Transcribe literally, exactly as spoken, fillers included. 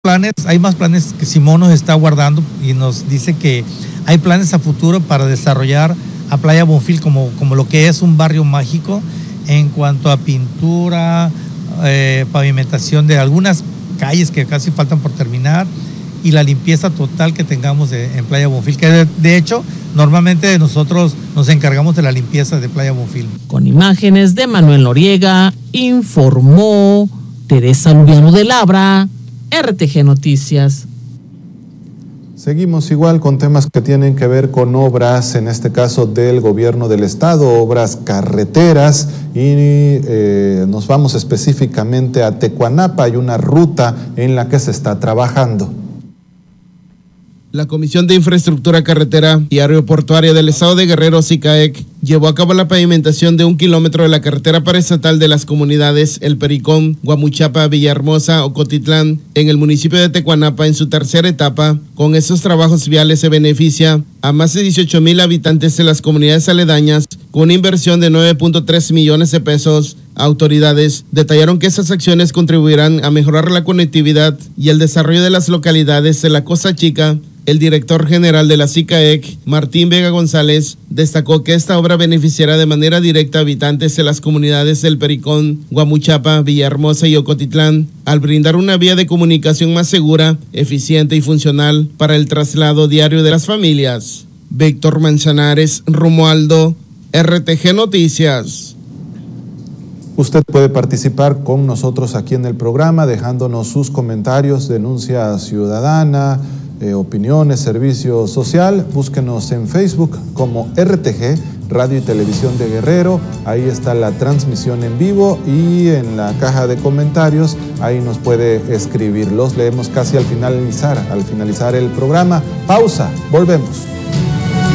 planes, hay más planes que Simón nos está guardando y nos dice que hay planes a futuro para desarrollar a Playa Bonfil como, como lo que es un barrio mágico en cuanto a pintura, eh, pavimentación de algunas calles que casi faltan por terminar y la limpieza total que tengamos de, en Playa Bonfil, que de, de hecho normalmente nosotros nos encargamos de la limpieza de Playa Bonfil. Con imágenes de Manuel Noriega, informó Teresa Lubiano de Labra, R T G Noticias. Seguimos igual con temas que tienen que ver con obras, en este caso del gobierno del estado, obras carreteras, y eh, nos vamos específicamente a Tecuanapa. Hay una ruta en la que se está trabajando. La Comisión de Infraestructura Carretera y Aeroportuaria del Estado de Guerrero, SICAEC, llevó a cabo la pavimentación de un kilómetro de la carretera paraestatal de las comunidades El Pericón, Guamuchapa, Villahermosa, Ocotitlán, en el municipio de Tecuanapa en su tercera etapa. Con estos trabajos viales se beneficia a más de dieciocho mil habitantes de las comunidades aledañas, con una inversión de nueve punto tres millones de pesos. Autoridades detallaron que estas acciones contribuirán a mejorar la conectividad y el desarrollo de las localidades de la Costa Chica. El director general de la SICAEC, Martín Vega González, destacó que esta obra beneficiará de manera directa a habitantes de las comunidades del Pericón, Guamuchapa, Villahermosa y Ocotitlán, al brindar una vía de comunicación más segura, eficiente y funcional para el traslado diario de las familias. Víctor Manzanares, Romualdo, R T G Noticias. Usted puede participar con nosotros aquí en el programa dejándonos sus comentarios, denuncia ciudadana, eh, opiniones, servicio social. Búsquenos en Facebook como R T G, Radio y Televisión de Guerrero. Ahí está la transmisión en vivo y en la caja de comentarios, ahí nos puede escribir. Los leemos casi al finalizar, al finalizar el programa. Pausa, volvemos.